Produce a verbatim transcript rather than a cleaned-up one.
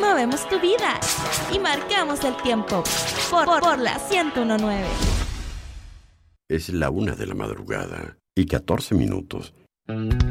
movemos tu vida y marcamos el tiempo por, por, por la ciento uno punto nueve. Es la una de la madrugada y catorce minutos.